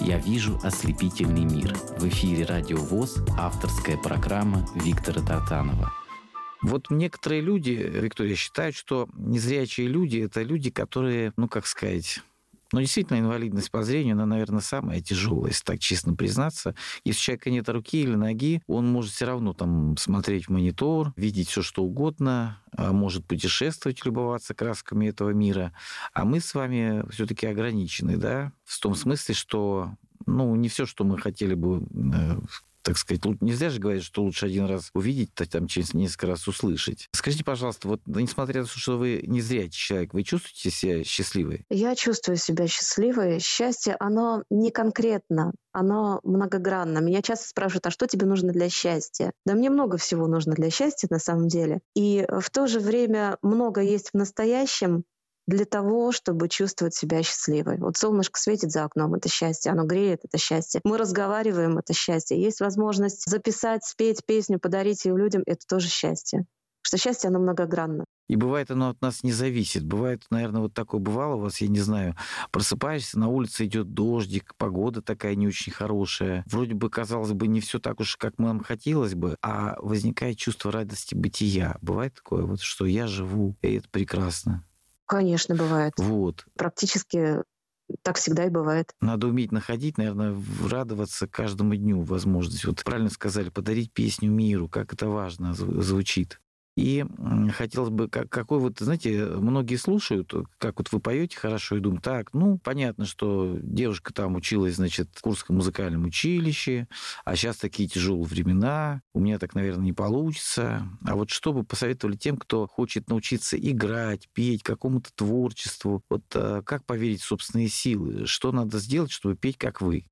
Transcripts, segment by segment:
«Я вижу ослепительный мир». В эфире «Радио ВОС» авторская программа Виктора Тартанова. Вот некоторые люди, Виктория, считают, что незрячие люди – это люди, которые, действительно, инвалидность по зрению, она, наверное, самая тяжелая, если так честно признаться. Если у человека нет руки или ноги, он может все равно там смотреть в монитор, видеть все что угодно, может путешествовать, любоваться красками этого мира. А мы с вами все-таки ограничены, да, в том смысле, что, не все, что мы хотели бы, нельзя же говорить, что лучше один раз увидеть, там через несколько раз услышать. Скажите, пожалуйста, вот несмотря на то, что вы незрячий человек, вы чувствуете себя счастливой? Я чувствую себя счастливой. Счастье, оно не конкретно, оно многогранно. Меня часто спрашивают, а что тебе нужно для счастья? Да мне много всего нужно для счастья на самом деле. И в то же время много есть в настоящем, для того, чтобы чувствовать себя счастливой. Вот солнышко светит за окном — это счастье, оно греет — это счастье. Мы разговариваем — это счастье. Есть возможность записать, спеть песню, подарить ее людям — это тоже счастье. Потому что счастье, оно многогранно. И бывает, оно от нас не зависит. Бывает, наверное, вот такое бывало у вас, я не знаю, просыпаешься, на улице идет дождик, погода такая не очень хорошая. Вроде бы, казалось бы, не все так уж, как нам хотелось бы, а возникает чувство радости бытия. Бывает такое, вот, что я живу, и это прекрасно. Конечно, бывает. Вот. Практически так всегда и бывает. Надо уметь находить, наверное, радоваться каждому дню возможность. Вот правильно сказали, подарить песню миру, как это важно звучит. И хотелось бы, знаете, многие слушают, как вот вы поете хорошо, и думают, понятно, что девушка там училась, в Курском музыкальном училище, а сейчас такие тяжелые времена, у меня так, наверное, не получится. А вот что бы посоветовали тем, кто хочет научиться играть, петь, какому-то творчеству? Вот как поверить в собственные силы? Что надо сделать, чтобы петь, как вы?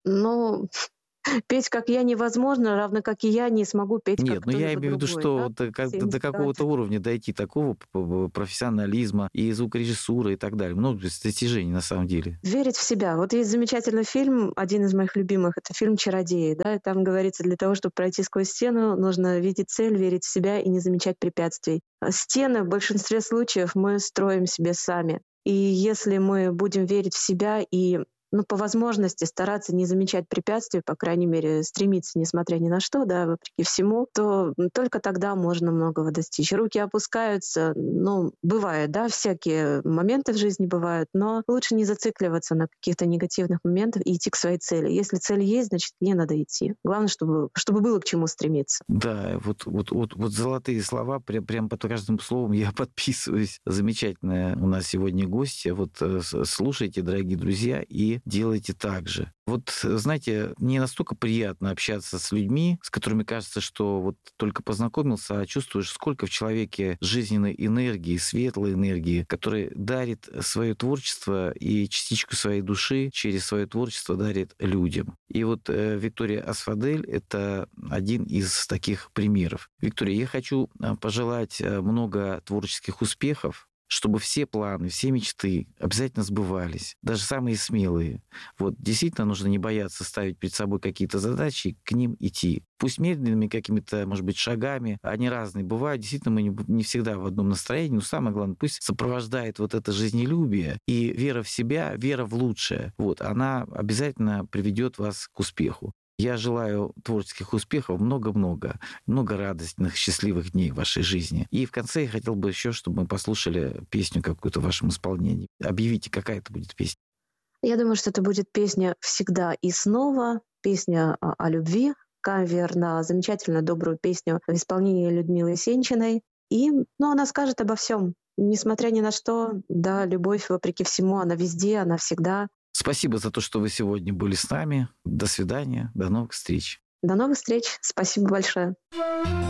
Петь, как я, невозможно, равно как и я не смогу петь, Нет, как кто-либо я имею в виду, другой, что да? до какого-то уровня дойти, такого профессионализма и звукорежиссуры и так далее. Много достижений на самом деле. Верить в себя. Вот есть замечательный фильм, один из моих любимых, это фильм «Чародеи». Да? И там говорится, для того, чтобы пройти сквозь стену, нужно видеть цель, верить в себя и не замечать препятствий. Стены в большинстве случаев мы строим себе сами. И если мы будем верить в себя и по возможности стараться не замечать препятствий, по крайней мере, стремиться, несмотря ни на что, да, вопреки всему, то только тогда можно многого достичь. Руки опускаются, бывает, да, всякие моменты в жизни бывают, но лучше не зацикливаться на каких-то негативных моментах и идти к своей цели. Если цель есть, значит, не надо идти. Главное, чтобы было к чему стремиться. Да, вот золотые слова, прям под каждым словом я подписываюсь. Замечательная у нас сегодня гостья. Вот слушайте, дорогие друзья, и делайте так же. Вот, знаете, мне настолько приятно общаться с людьми, с которыми кажется, что вот только познакомился, а чувствуешь, сколько в человеке жизненной энергии, светлой энергии, которая дарит свое творчество и частичку своей души через свое творчество дарит людям. И вот Виктория Асфадель — это один из таких примеров. Виктория, я хочу пожелать много творческих успехов, чтобы все планы, все мечты обязательно сбывались, даже самые смелые. Вот действительно нужно не бояться ставить перед собой какие-то задачи, к ним идти. Пусть медленными какими-то, может быть, шагами, они разные бывают. Действительно, мы не всегда в одном настроении, но самое главное, пусть сопровождает вот это жизнелюбие и вера в себя, вера в лучшее. Вот, она обязательно приведет вас к успеху. Я желаю творческих успехов, много радостных, счастливых дней в вашей жизни. И в конце я хотел бы еще, чтобы мы послушали песню какую-то в вашем исполнении. Объявите, какая это будет песня. Я думаю, что это будет песня «Всегда и снова», песня о любви, кавер на замечательную добрую песню в исполнении Людмилы Сенчиной. И она скажет обо всем. Несмотря ни на что, да, любовь, вопреки всему, она везде, она всегда. Спасибо за то, что вы сегодня были с нами. До свидания, до новых встреч. До новых встреч. Спасибо большое.